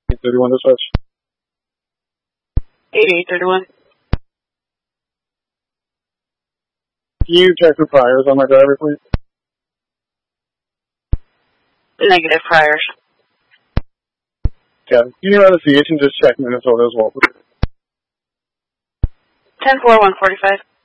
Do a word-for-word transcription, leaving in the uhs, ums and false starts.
eight thirty-one dispatch. eighty-eight thirty-one. Can you check for priors on my driver, please? Negative priors. Yeah. Can you run the C H and just check Minnesota as well, please? ten four one forty-five.